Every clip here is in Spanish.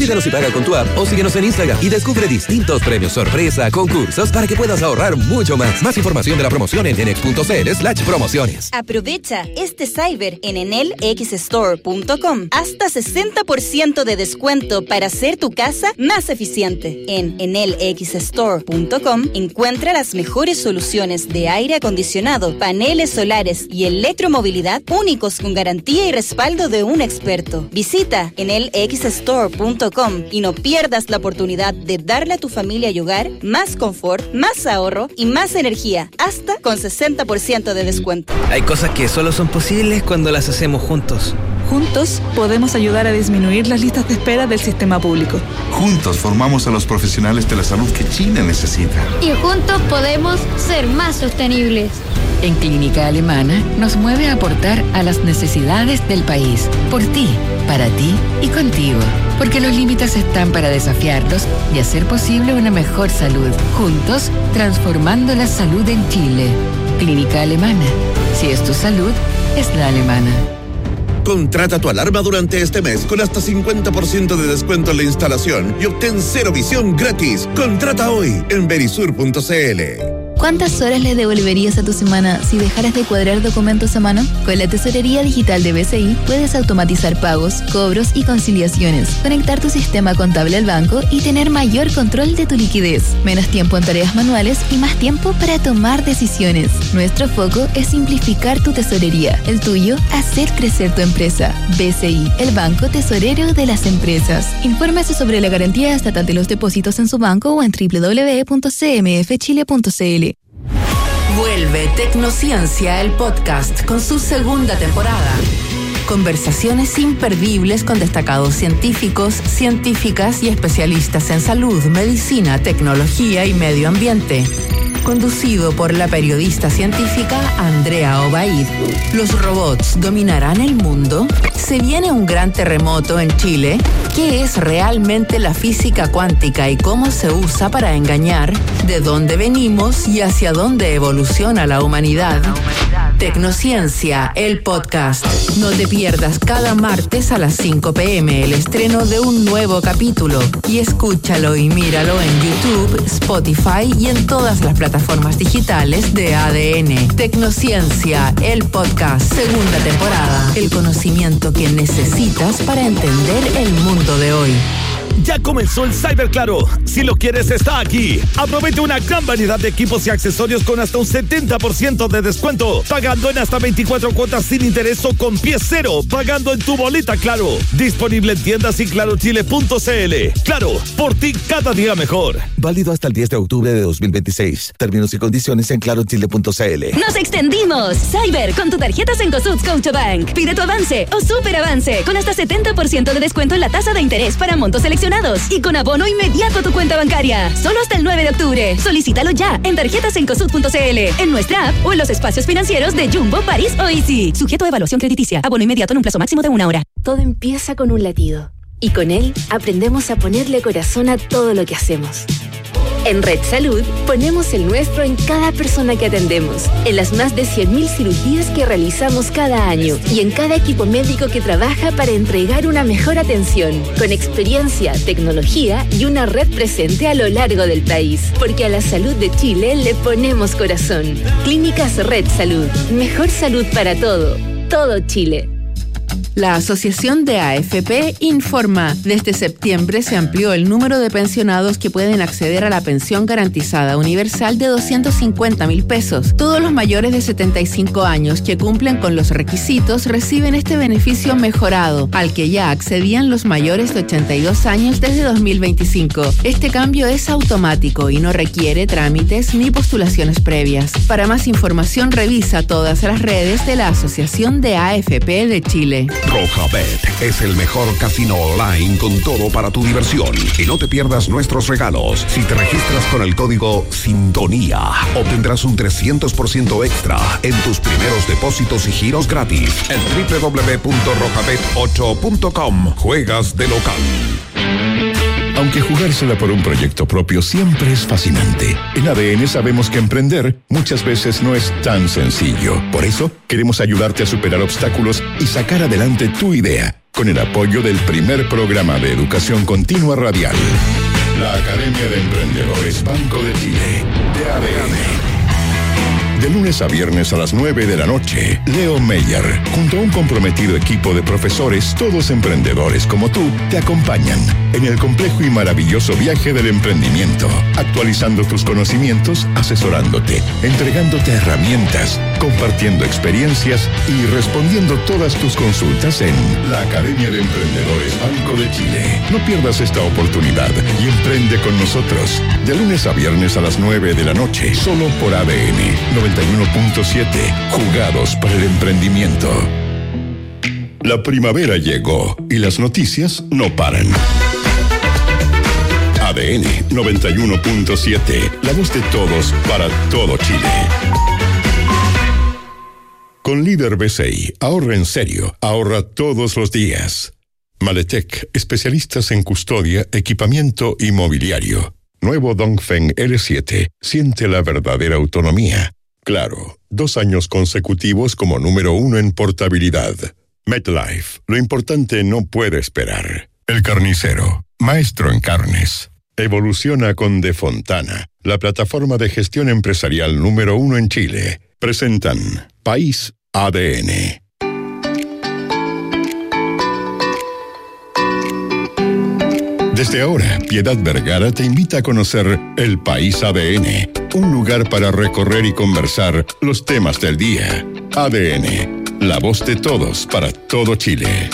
Olvídalos y paga con tu app o síguenos en Instagram y descubre distintos premios sorpresa, concursos para que puedas ahorrar mucho más. Más información de la promoción en enex.cl/promociones. Aprovecha este cyber en enelxstore.com. Hasta 60% de descuento para hacer tu casa más eficiente. En enelxstore.com encuentra las mejores soluciones de aire acondicionado, paneles solares y electromovilidad únicos con garantía y respaldo de un experto. Visita enelxstore.com y no pierdas la oportunidad de darle a tu familia y hogar más confort, más ahorro y más energía, hasta con 60% de descuento. Hay cosas que solo son posibles cuando las hacemos juntos. Juntos podemos ayudar a disminuir las listas de espera del sistema público. Juntos formamos a los profesionales de la salud que Chile necesita. Y juntos podemos ser más sostenibles. En Clínica Alemana nos mueve a aportar a las necesidades del país. Por ti, para ti y contigo. Porque los límites están para desafiarlos y hacer posible una mejor salud. Juntos, transformando la salud en Chile. Clínica Alemana. Si es tu salud, es la alemana. Contrata tu alarma durante este mes con hasta 50% de descuento en la instalación y obtén cero visión gratis. Contrata hoy en verisur.cl. ¿Cuántas horas le devolverías a tu semana si dejaras de cuadrar documentos a mano? Con la tesorería digital de BCI puedes automatizar pagos, cobros y conciliaciones, conectar tu sistema contable al banco y tener mayor control de tu liquidez, menos tiempo en tareas manuales y más tiempo para tomar decisiones. Nuestro foco es simplificar tu tesorería, el tuyo, hacer crecer tu empresa. BCI, el banco tesorero de las empresas. Infórmese sobre la garantía estatal de los depósitos en su banco o en www.cmfchile.cl. Vuelve Tecnociencia, el podcast, con su segunda temporada. Conversaciones imperdibles con destacados científicos, científicas y especialistas en salud, medicina, tecnología y medio ambiente. Conducido por la periodista científica Andrea Obaid. ¿Los robots dominarán el mundo? ¿Se viene un gran terremoto en Chile? ¿Qué es realmente la física cuántica y cómo se usa para engañar? ¿De dónde venimos y hacia dónde evoluciona la humanidad? Tecnociencia, el podcast. No te pierdas cada martes a las 5 p.m. el estreno de un nuevo capítulo. Y escúchalo y míralo en YouTube, Spotify y en todas las plataformas digitales de ADN. Tecnociencia, el podcast. Segunda temporada. El conocimiento que necesitas para entender el mundo de hoy. Ya comenzó el Cyber Claro. Si lo quieres, está aquí. Aprovecha una gran variedad de equipos y accesorios con hasta un 70% de descuento. Pagando en hasta 24 cuotas sin interés o con pie cero. Pagando en tu boleta Claro. Disponible en tiendas y clarochile.cl. Claro, por ti cada día mejor. Válido hasta el 10 de octubre de 2026. Términos y condiciones en clarochile.cl. ¡Nos extendimos! Cyber, con tu tarjeta Cencosud Scotiabank. Pide tu avance o super avance con hasta 70% de descuento en la tasa de interés para montos seleccionados y con abono inmediato a tu cuenta bancaria. Solo hasta el 9 de octubre. Solicítalo ya en tarjetasencosud.cl, en nuestra app o en los espacios financieros de Jumbo, París o Easy. Sujeto a evaluación crediticia. Abono inmediato en un plazo máximo de 1 hora. Todo empieza con un latido. Y con él aprendemos a ponerle corazón a todo lo que hacemos. En Red Salud ponemos el nuestro en cada persona que atendemos, en las más de 100.000 cirugías que realizamos cada año y en cada equipo médico que trabaja para entregar una mejor atención, con experiencia, tecnología y una red presente a lo largo del país. Porque a la salud de Chile le ponemos corazón. Clínicas Red Salud. Mejor salud para todo Chile. La Asociación de AFP informa, desde septiembre se amplió el número de pensionados que pueden acceder a la pensión garantizada universal de 250.000 pesos. Todos los mayores de 75 años que cumplen con los requisitos reciben este beneficio mejorado, al que ya accedían los mayores de 82 años desde 2025. Este cambio es automático y no requiere trámites ni postulaciones previas. Para más información revisa todas las redes de la Asociación de AFP de Chile. Rojabet es el mejor casino online con todo para tu diversión. Y no te pierdas nuestros regalos. Si te registras con el código SINTONÍA, obtendrás un 300% extra en tus primeros depósitos y giros gratis en www.rojabet8.com. Juegas de local. Aunque jugársela por un proyecto propio siempre es fascinante, en ADN sabemos que emprender muchas veces no es tan sencillo. Por eso, queremos ayudarte a superar obstáculos y sacar adelante tu idea, con el apoyo del primer programa de educación continua radial. La Academia de Emprendedores Banco de Chile, de ADN. De lunes a viernes a las 9 de la noche, Leo Meyer, junto a un comprometido equipo de profesores, todos emprendedores como tú, te acompañan en el complejo y maravilloso viaje del emprendimiento, actualizando tus conocimientos, asesorándote, entregándote herramientas, compartiendo experiencias y respondiendo todas tus consultas en la Academia de Emprendedores Banco de Chile. No pierdas esta oportunidad y emprende con nosotros. De lunes a viernes a las 9 de la noche, solo por ADN 91.7, jugados para el emprendimiento. La primavera llegó y las noticias no paran. ADN 91.7, la voz de todos para todo Chile. Con Líder BCI, ahorra en serio, ahorra todos los días. Maletec, especialistas en custodia, equipamiento y mobiliario. Nuevo Dongfeng L7, siente la verdadera autonomía. Claro, 2 años consecutivos como número 1 en portabilidad. MetLife, lo importante no puede esperar. El Carnicero, maestro en carnes. Evoluciona con De Fontana, la plataforma de gestión empresarial número 1 en Chile. Presentan País ADN. Desde ahora, Piedad Vergara te invita a conocer el País ADN, un lugar para recorrer y conversar los temas del día. ADN, la voz de todos para todo Chile.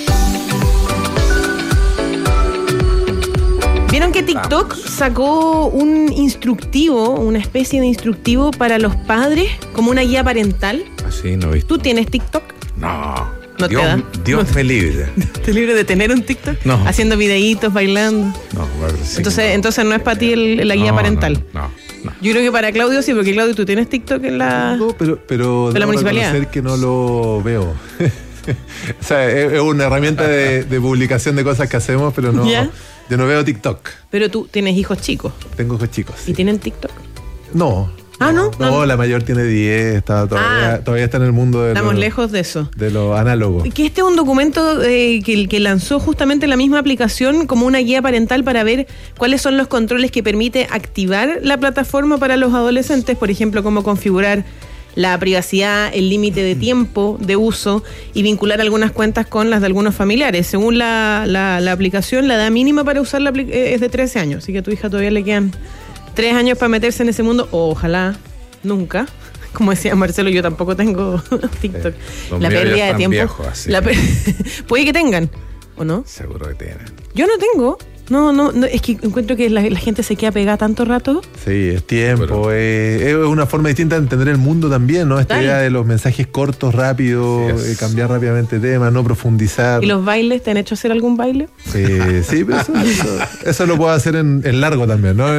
¿Vieron que TikTok sacó un instructivo, una especie de instructivo para los padres, como una guía parental? Así, no viste. ¿Tú tienes TikTok? No. ¿No te da? Dios me libre. ¿Te libre de tener un TikTok? No. Haciendo videitos, bailando. No, bueno, sí, entonces no es para ti la guía parental. No. Yo creo que para Claudio sí, porque Claudio, ¿tú tienes TikTok en la No, pero de la municipalidad? Debo reconocer que no lo veo. O sea, es una herramienta de publicación de cosas que hacemos, pero no. ¿Ya? Yo no veo TikTok. Pero tú tienes hijos chicos. Tengo hijos chicos. ¿Y tienen TikTok? No. ¿No? No, la mayor tiene 10, todavía está en el mundo de estamos lejos de eso. De lo análogo. Que este es un documento que lanzó justamente la misma aplicación como una guía parental para ver cuáles son los controles que permite activar la plataforma para los adolescentes, por ejemplo, cómo configurar la privacidad, el límite de tiempo de uso y vincular algunas cuentas con las de algunos familiares. Según la aplicación, la edad mínima para usarla es de 13 años, así que a tu hija todavía le quedan 3 años para meterse en ese mundo, o ojalá nunca. Como decía Marcelo, yo tampoco tengo TikTok. La pérdida de tiempo. Viejos, puede que tengan, ¿o no? Seguro que tienen. Yo no tengo. No, es que encuentro que la gente se queda pegada tanto rato. Sí, es tiempo, es una forma distinta de entender el mundo también, ¿no? Esta idea de los mensajes cortos, rápidos, cambiar rápidamente temas, no profundizar. ¿Y los bailes? ¿Te han hecho hacer algún baile? Sí, pero eso lo puedo hacer en largo también, ¿no?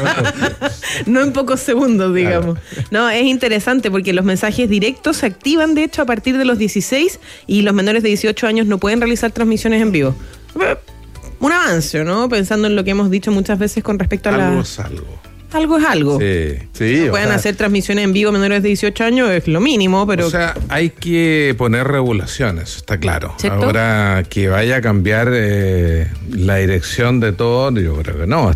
No en pocos segundos, digamos. Claro. No, es interesante porque los mensajes directos se activan, de hecho, a partir de los 16 y los menores de 18 años no pueden realizar transmisiones en vivo. Un avance, ¿no? Pensando en lo que hemos dicho muchas veces con respecto a algo es algo. Algo es algo. Sí. Pueden hacer transmisiones en vivo menores de 18 años, es lo mínimo, pero... O sea, hay que poner regulaciones, está claro. ¿Cierto? Ahora, que vaya a cambiar la dirección de todo, yo creo que no.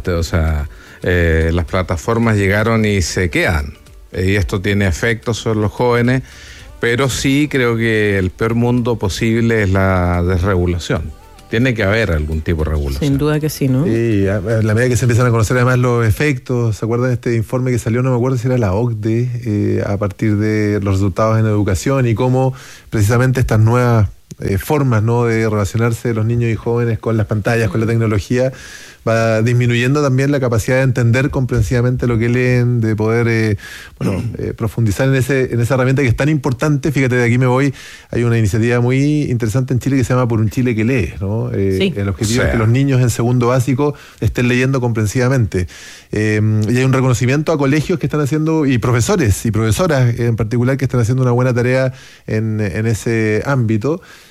Las plataformas llegaron y se quedan. Y esto tiene efectos sobre los jóvenes, pero sí creo que el peor mundo posible es la desregulación. Tiene que haber algún tipo de regulación. Sin duda que sí, ¿no? Sí, a la medida que se empiezan a conocer además los efectos, ¿se acuerdan de este informe que salió? No me acuerdo si era la OCDE, a partir de los resultados en educación y cómo precisamente estas nuevas formas, ¿no?, de relacionarse de los niños y jóvenes con las pantallas, con la tecnología, va disminuyendo también la capacidad de entender comprensivamente lo que leen, de poder profundizar en esa herramienta que es tan importante. Fíjate, de aquí me voy, hay una iniciativa muy interesante en Chile que se llama Por un Chile que lee, ¿no? Sí. El objetivo es que los niños en segundo básico estén leyendo comprensivamente. Y hay un reconocimiento a colegios que están haciendo, y profesores y profesoras en particular, que están haciendo una buena tarea en ese ámbito.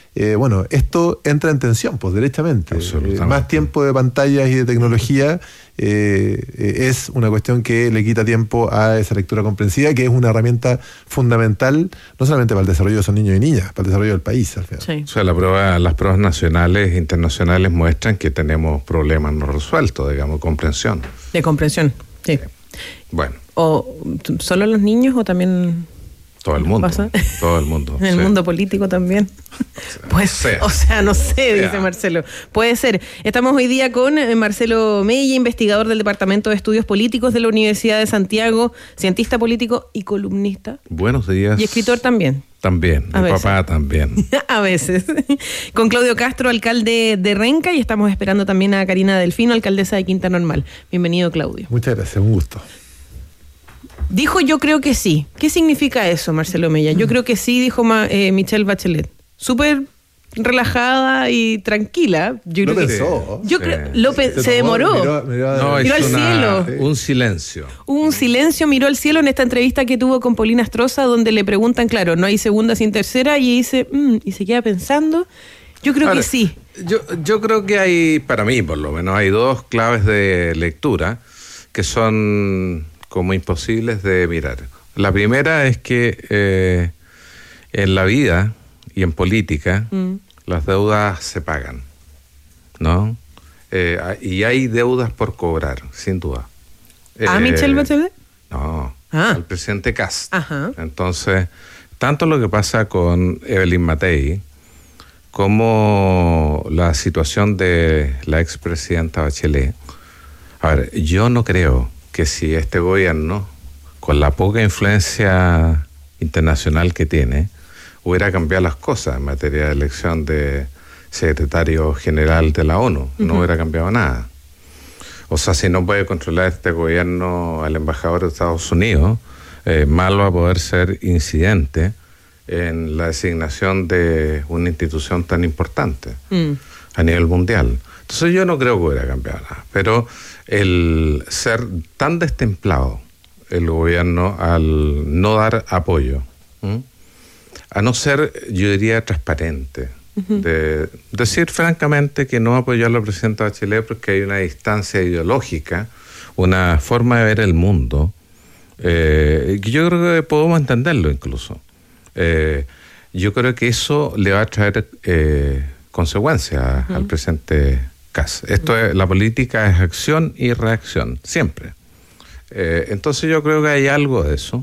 bueno, esto entra en tensión, pues derechamente. Más tiempo de pantallas y de tecnología es una cuestión que le quita tiempo a esa lectura comprensiva, que es una herramienta fundamental, no solamente para el desarrollo de esos niños y niñas, para el desarrollo del país, al final. Sí. O sea, las pruebas nacionales e internacionales muestran que tenemos problemas no resueltos, digamos, comprensión. De comprensión, sí. Bueno. ¿O solo los niños o también...? Todo el mundo. ¿Pasa? Todo el mundo. En el mundo político también. Pues, no sé, dice Marcelo. Puede ser. Estamos hoy día con Marcelo Mella, investigador del Departamento de Estudios Políticos de la Universidad de Santiago, cientista político y columnista. Buenos días. Y escritor también. También, mi papá también. A veces. Con Claudio Castro, alcalde de Renca, y estamos esperando también a Karina Delfino, alcaldesa de Quinta Normal. Bienvenido, Claudio. Muchas gracias, un gusto. Dijo yo creo que sí. ¿Qué significa eso, Marcelo Mella? Yo creo que sí, dijo Michelle Bachelet. Súper relajada y tranquila. Yo creo pensó. Se demoró. Miró al cielo. Un silencio. Hubo un silencio, miró al cielo en esta entrevista que tuvo con Paulina Astroza, donde le preguntan, claro, no hay segunda sin tercera, y dice, y se queda pensando. Yo creo que sí. Yo creo que hay, para mí por lo menos, hay dos claves de lectura que son como imposibles de mirar. La primera es que en la vida y en política las deudas se pagan, ¿no? Y hay deudas por cobrar, sin duda. ¿A Michelle Bachelet? No, al presidente Kast. Ajá. Entonces, tanto lo que pasa con Evelyn Matei como la situación de la expresidenta Bachelet. A ver, yo no creo que si este gobierno, con la poca influencia internacional que tiene, hubiera cambiado las cosas en materia de elección de secretario general de la ONU. No hubiera cambiado nada. O sea, si no puede controlar este gobierno al embajador de Estados Unidos, mal va a poder ser incidente en la designación de una institución tan importante a nivel mundial. Entonces yo no creo que hubiera cambiado nada. Pero el ser tan destemplado el gobierno al no dar apoyo, a no ser, yo diría, transparente, de decir francamente que no apoyó a la presidenta Bachelet porque hay una distancia ideológica, una forma de ver el mundo, que yo creo que podemos entenderlo incluso. Yo creo que eso le va a traer consecuencias al presidente Kast. Esto es, la política es acción y reacción, siempre. Entonces yo creo que hay algo de eso.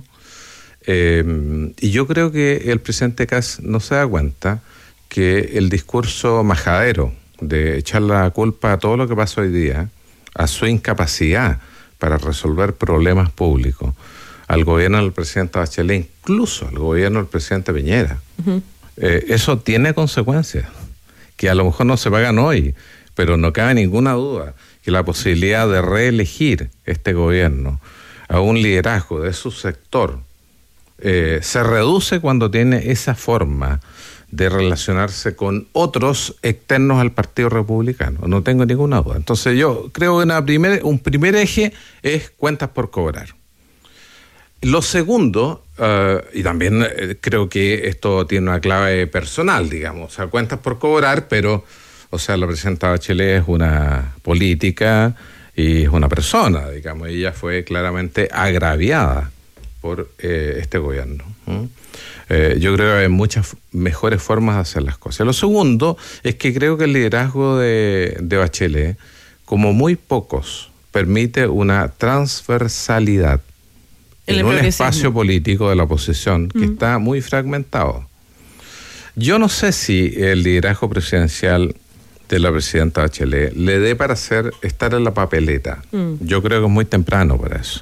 Y yo creo que el presidente Kast no se da cuenta que el discurso majadero de echar la culpa a todo lo que pasa hoy día, a su incapacidad para resolver problemas públicos, al gobierno del presidente Bachelet, incluso al gobierno del presidente Piñera, eso tiene consecuencias que a lo mejor no se pagan hoy, pero no cabe ninguna duda que la posibilidad de reelegir este gobierno a un liderazgo de su sector se reduce cuando tiene esa forma de relacionarse con otros externos al Partido Republicano. No tengo ninguna duda. Entonces yo creo que un primer eje es cuentas por cobrar. Lo segundo, y también creo que esto tiene una clave personal, digamos, o sea, cuentas por cobrar, pero, o sea, la presidenta Bachelet es una política y es una persona, digamos, ella fue claramente agraviada por este gobierno. Yo creo que hay muchas mejores formas de hacer las cosas. Lo segundo es que creo que el liderazgo de Bachelet, como muy pocos, permite una transversalidad en un espacio político de la oposición que está muy fragmentado. Yo no sé si el liderazgo presidencial de la presidenta Bachelet le dé para estar en la papeleta. Yo creo que es muy temprano para eso.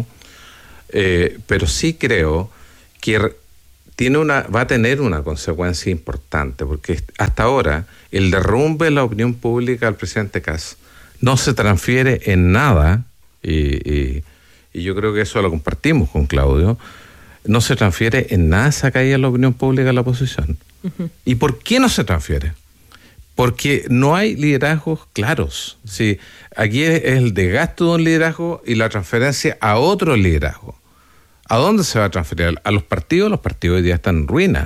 Pero sí creo que va a tener una consecuencia importante, porque hasta ahora el derrumbe de la opinión pública al presidente Kast no se transfiere en nada, y yo creo que eso lo compartimos con Claudio, no se transfiere en nada esa caída de la opinión pública a la oposición. ¿Y por qué no se transfiere? Porque no hay liderazgos claros. Sí, aquí es el desgaste de un liderazgo y la transferencia a otro liderazgo. ¿A dónde se va a transferir? ¿A los partidos? Los partidos hoy día están en ruina.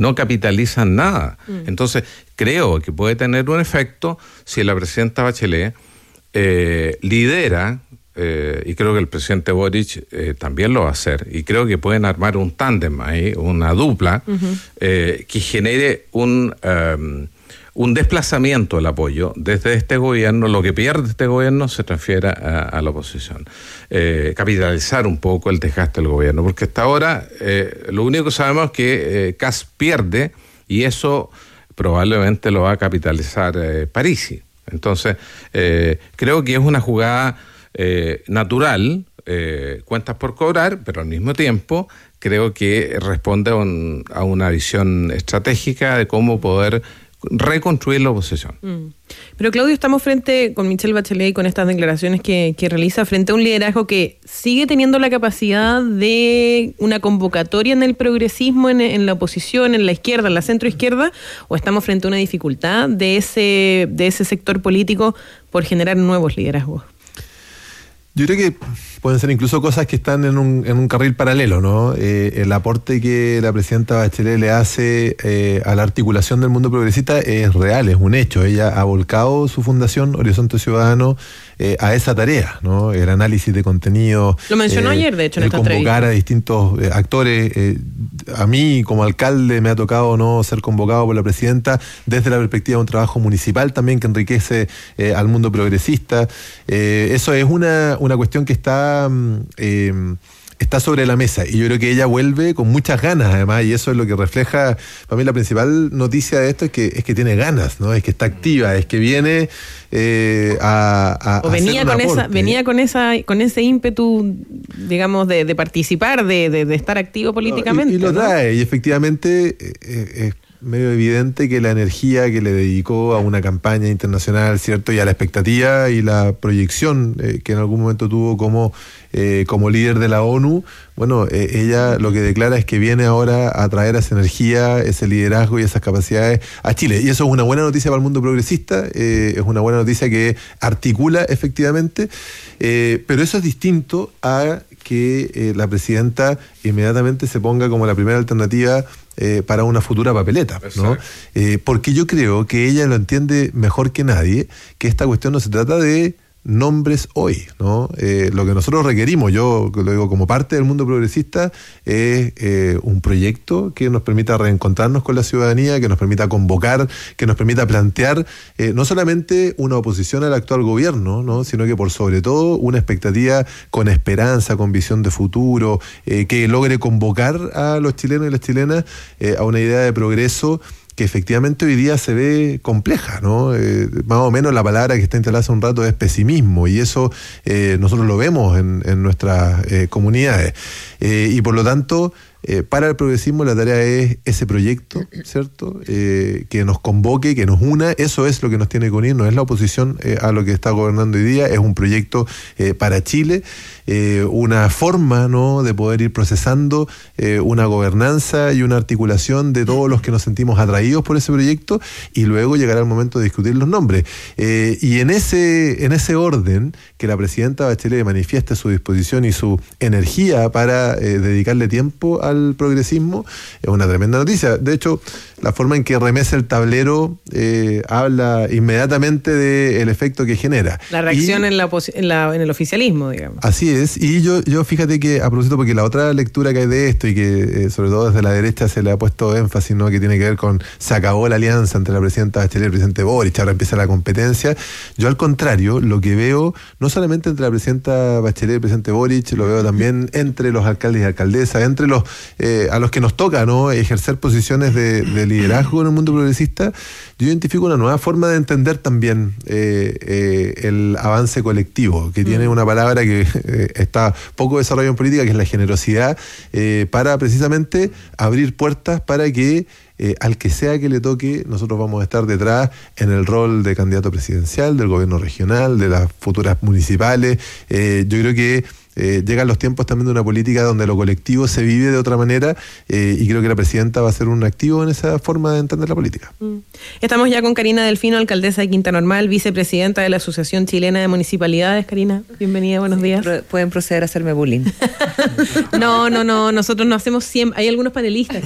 no capitalizan nada. Entonces, creo que puede tener un efecto si la presidenta Bachelet lidera, y creo que el presidente Boric también lo va a hacer, y creo que pueden armar un tándem ahí, una dupla, que genere un desplazamiento del apoyo desde este gobierno. Lo que pierde este gobierno se transfiere a la oposición. Capitalizar un poco el desgaste del gobierno, porque hasta ahora lo único que sabemos es que Kast pierde, y eso probablemente lo va a capitalizar Parisi. Entonces, creo que es una jugada natural, cuentas por cobrar, pero al mismo tiempo creo que responde a una visión estratégica de cómo poder reconstruir la oposición. Pero Claudio, estamos con Michelle Bachelet y con estas declaraciones que realiza frente a un liderazgo que sigue teniendo la capacidad de una convocatoria en el progresismo, en la oposición, en la izquierda, en la centroizquierda, o estamos frente a una dificultad de ese sector político por generar nuevos liderazgos. Yo creo que pueden ser incluso cosas que están en un carril paralelo, ¿no? El aporte que la presidenta Bachelet le hace a la articulación del mundo progresista es real, es un hecho. Ella ha volcado su fundación Horizonte Ciudadano a esa tarea, ¿no? El análisis de contenido. Lo mencionó ayer, de hecho, en esta entrevista. Convocar a distintos actores. A mí, como alcalde, me ha tocado no ser convocado por la presidenta desde la perspectiva de un trabajo municipal también que enriquece al mundo progresista. Eso es una cuestión que está sobre la mesa, y yo creo que ella vuelve con muchas ganas, además, y eso es lo que refleja. Para mí la principal noticia de esto es que tiene ganas, ¿no? Es que está activa, es que viene venía con ese ímpetu, digamos, de participar, de estar activo políticamente. Y lo trae, y efectivamente es medio evidente que la energía que le dedicó a una campaña internacional, ¿cierto? Y a la expectativa y la proyección que en algún momento tuvo como líder de la ONU, bueno, ella lo que declara es que viene ahora a traer esa energía, ese liderazgo y esas capacidades a Chile. Y eso es una buena noticia para el mundo progresista, es una buena noticia que articula efectivamente, pero eso es distinto a que la presidenta inmediatamente se ponga como la primera alternativa para una futura papeleta, ¿no? Porque yo creo que ella lo entiende mejor que nadie, que esta cuestión no se trata de nombres hoy, ¿no? Lo que nosotros requerimos, yo lo digo como parte del mundo progresista, es un proyecto que nos permita reencontrarnos con la ciudadanía, que nos permita convocar, que nos permita plantear no solamente una oposición al actual gobierno, ¿no? Sino que por sobre todo una expectativa con esperanza, con visión de futuro, que logre convocar a los chilenos y las chilenas a una idea de progreso que efectivamente hoy día se ve compleja, ¿no? Más o menos la palabra que está instalada hace un rato es pesimismo, y eso nosotros lo vemos en nuestras comunidades. Y por lo tanto, para el progresismo la tarea es ese proyecto, ¿cierto? Que nos convoque, que nos una. Eso es lo que nos tiene que unir, no es la oposición a lo que está gobernando hoy día, es un proyecto para Chile, una forma, ¿no?, de poder ir procesando una gobernanza y una articulación de todos los que nos sentimos atraídos por ese proyecto, y luego llegará el momento de discutir los nombres. Y en ese orden, que la presidenta Bachelet manifieste su disposición y su energía para dedicarle tiempo al progresismo, es una tremenda noticia. De hecho, la forma en que remece el tablero habla inmediatamente del efecto que genera. La reacción en el oficialismo, digamos. Así es, y yo fíjate que, a propósito, porque la otra lectura que hay de esto, y que sobre todo desde la derecha se le ha puesto énfasis, ¿no?, que tiene que ver con se acabó la alianza entre la presidenta Bachelet y el presidente Boric, ahora empieza la competencia. Yo, al contrario, lo que veo, no solamente entre la presidenta Bachelet y el presidente Boric, lo veo también entre los alcaldes y alcaldesas, entre los a los que nos toca, ¿no?, ejercer posiciones de liderazgo en el mundo progresista. Yo identifico una nueva forma de entender también el avance colectivo, que tiene una palabra que está poco desarrollada en política, que es la generosidad, para precisamente abrir puertas para que al que sea que le toque, nosotros vamos a estar detrás en el rol de candidato presidencial, del gobierno regional, de las futuras municipales. Yo creo que llegan los tiempos también de una política donde lo colectivo se vive de otra manera, y creo que la presidenta va a ser un activo en esa forma de entender la política. Estamos ya con Karina Delfino, alcaldesa de Quinta Normal, vicepresidenta de la Asociación Chilena de Municipalidades. Karina, bienvenida, buenos días. Pueden proceder a hacerme bullying. No, nosotros no hacemos siempre. Hay algunos panelistas